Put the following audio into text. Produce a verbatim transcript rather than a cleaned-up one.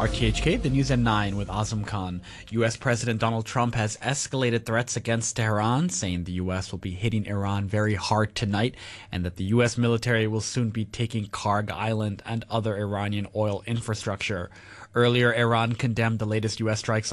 R T H K, the news at nine with Azam Khan. U S. President Donald Trump has escalated threats against Tehran, saying the U S will be hitting Iran very hard tonight and that the U S military will soon be taking Karg Island and other Iranian oil infrastructure. Earlier, Iran condemned the latest U S strikes